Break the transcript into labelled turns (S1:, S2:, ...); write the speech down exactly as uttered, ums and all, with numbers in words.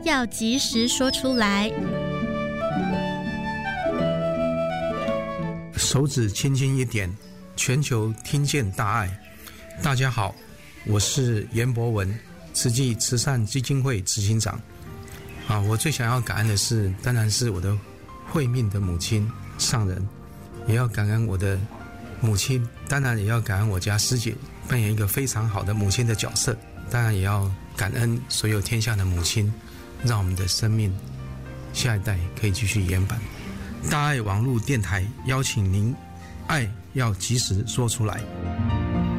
S1: 要及时说出来。
S2: 手指轻轻一点，全球听见大爱。大家好，我是严博文，慈济慈善基金会执行长。啊，我最想要感恩的是，当然是我的慧命的母亲上人，也要感恩我的母亲，当然也要感恩我家师姐扮演一个非常好的母亲的角色，当然也要感恩所有天下的母亲，让我们的生命下一代可以继续延展。大爱网络电台邀请您，爱要及时说出来。